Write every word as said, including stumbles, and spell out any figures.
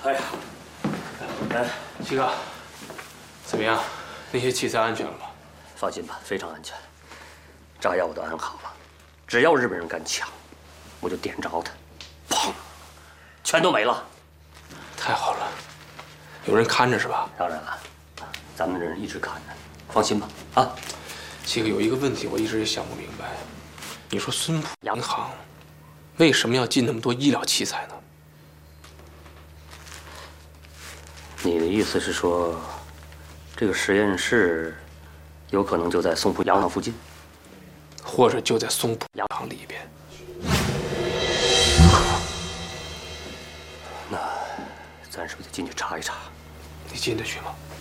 哎呀，哎， 七哥，怎么样？那些器材安全了吗？ 放心吧，非常安全。炸药我都安好了，只要日本人敢抢，我就点着他，砰，全都没了。 太好了，有人看着是吧？ 当然了，咱们的人一直看着，放心吧。啊， 七哥，有一个问题我一直也想不明白，你说孙浦洋行为什么要进那么多医疗器材呢？ 你的意思是说，这个实验室有可能就在松浦洋行附近， 或者就在松浦洋行里边？ 那咱是不是得进去查一查？ 你进得去吗？